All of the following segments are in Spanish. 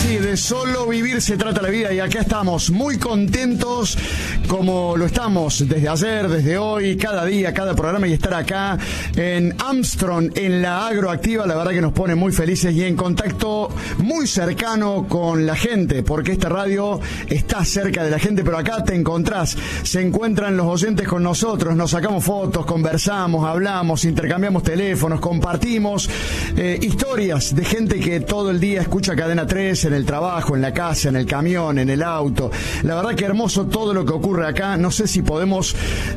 Sí, de solo vivir se trata la vida y acá estamos muy contentos como lo estamos desde ayer, desde hoy, cada día, cada programa, y estar acá en Armstrong, en la Agroactiva, la verdad que nos pone muy felices y en contacto muy cercano con la gente, porque esta radio está cerca de la gente, pero acá te encontrás, se encuentran los oyentes con nosotros, nos sacamos fotos, conversamos, hablamos, intercambiamos teléfonos, compartimos historias de gente que todo el día escucha Cadena 3 en el trabajo, en la casa, en el camión, en el auto. La verdad que hermoso todo lo que ocurre acá. No sé si podemos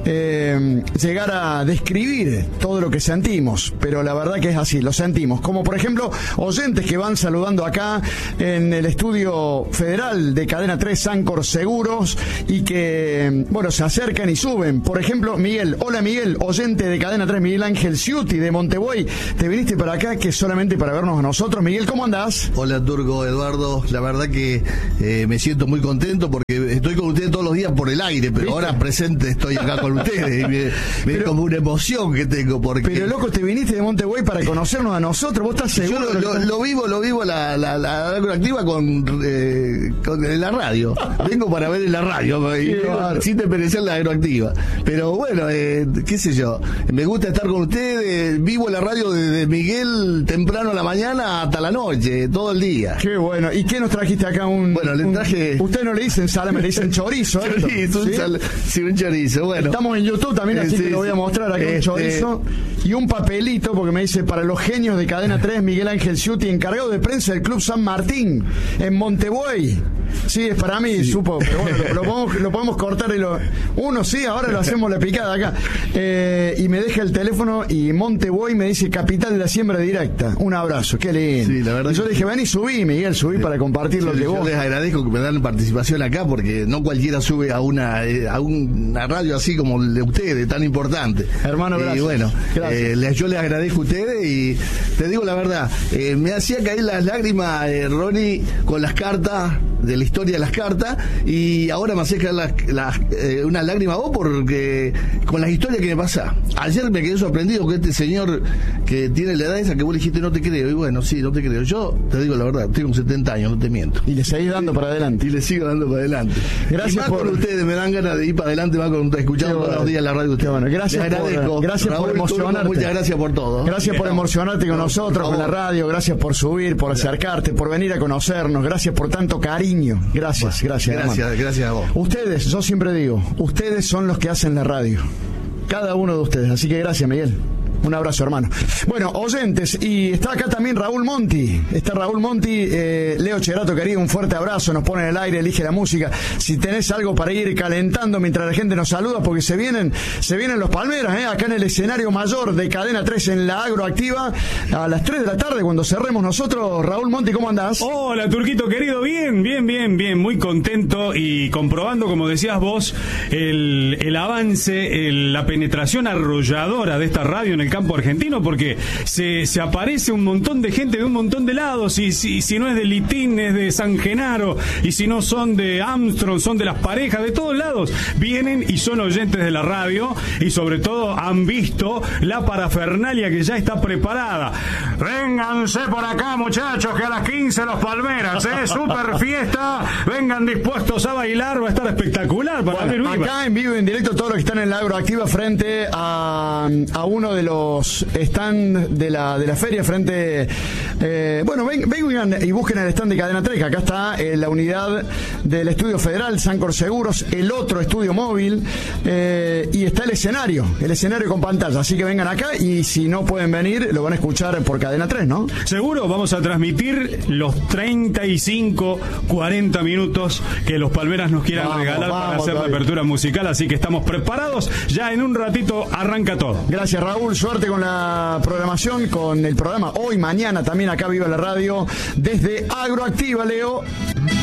llegar a describir todo lo que sentimos, pero la verdad que es así, lo sentimos. Como por ejemplo, oyentes que van saludando acá en el estudio federal de Cadena 3 Sancor Seguros y que, bueno, se acercan y suben. Por ejemplo, Miguel. Hola Miguel, oyente de Cadena 3, Miguel Ángel Ciuti de Montebuey. Te viniste para acá que solamente para vernos a nosotros. Miguel, ¿cómo andás? Hola Turco, Eduardo. La verdad que me siento muy contento porque estoy con ustedes todos los días por el aire, pero ¿viste? Ahora presente estoy acá con ustedes y me como una emoción que tengo porque... Pero loco, te viniste de Montebuey para conocernos a nosotros. ¿Vos estás seguro? Yo lo vivo la Agroactiva con la radio. Vengo para ver en la radio y sin desmerecer la Agroactiva. Pero bueno, qué sé yo, me gusta estar con ustedes. Vivo la radio desde Miguel temprano a la mañana hasta la noche, todo el día. Qué bueno. ¿Y qué nos trajiste acá? Bueno, le traje... Ustedes no le dicen salame, le dicen chorizo. Sí, un chorizo. Bueno, estamos en YouTube también, así que lo voy a mostrar aquí. Un chorizo y un papelito, porque me dice para los genios de Cadena 3, Miguel Ángel Ciuti, encargado de prensa del Club San Martín, en Montebuey. Sí, es para mí, sí. Supo, pero bueno, lo podemos cortar ahora lo hacemos la picada acá. Y me deja el teléfono y Montebuey me dice capital de la siembra directa. Un abrazo, qué lindo. Sí, la verdad. Y yo le dije, ven y subí, Miguel, para compartir lo que vos. Yo les agradezco que me dan participación acá porque no cualquiera sube a una radio así como de ustedes, tan importante. Hermano, gracias. Y bueno, gracias. Yo les agradezco a ustedes y te digo la verdad, me hacía caer las lágrimas, Ronnie, con las cartas, de la historia de las cartas, y ahora me hacía caer una lágrima vos porque con las historias que me pasa. Ayer me quedé sorprendido que este señor que tiene la edad esa que vos le dijiste no te creo, y bueno, sí, no te creo. Yo te digo la verdad, tengo 70 años, no te miento. Y le seguís dando para adelante. Y le sigo dando para adelante. Gracias por ustedes, me dan ganas de ir para adelante, más con escuchando todos los días la radio de ustedes. Bueno, gracias por emocionarte. Muchas gracias por todo. Gracias por emocionarte con nosotros, con la radio, gracias por subir, por acercarte, por venir a conocernos, gracias por tanto cariño. Gracias a vos. Ustedes, yo siempre digo, ustedes son los que hacen la radio. Cada uno de ustedes, así que gracias, Miguel. Un abrazo, hermano. Bueno, oyentes, y está acá también Raúl Monti. Está Raúl Monti, Leo Cherato, querido, un fuerte abrazo, nos pone en el aire, elige la música. Si tenés algo para ir calentando mientras la gente nos saluda, porque se vienen los Palmeras, acá en el escenario mayor de Cadena 3 en la Agroactiva, a las 3 de la tarde, cuando cerremos nosotros. Raúl Monti, ¿cómo andás? Hola, Turquito, querido, bien, muy contento y comprobando, como decías vos, el avance, la penetración arrolladora de esta radio en el campo argentino, porque se aparece un montón de gente de un montón de lados, y si no es de Litín, es de San Genaro, y si no son de Armstrong, son de las parejas, de todos lados, vienen y son oyentes de la radio, y sobre todo han visto la parafernalia que ya está preparada. Vénganse por acá, muchachos, que a las 15 los Palmeras, super fiesta, vengan dispuestos a bailar, va a estar espectacular. Acá en vivo y en directo todos los que están en la Agroactiva frente a uno de los stand de la feria frente vengan y busquen el stand de Cadena 3, que acá está la unidad del estudio federal Sancor Seguros, el otro estudio móvil, y está el escenario con pantalla, así que vengan acá, y si no pueden venir lo van a escuchar por Cadena 3, ¿no? Seguro vamos a transmitir los 35-40 minutos que los Palmeras nos quieran regalar para hacer la apertura musical, así que estamos preparados, ya en un ratito arranca todo. Gracias, Raúl, suerte con la programación, con el programa hoy, mañana también acá Viva la Radio desde Agroactiva, Leo.